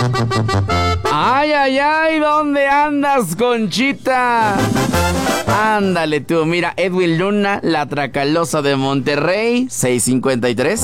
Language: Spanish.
Ay, ay, ay, ¿dónde andas, Conchita? Ándale tú, mira, Edwin Luna, la Tracalosa de Monterrey, 653.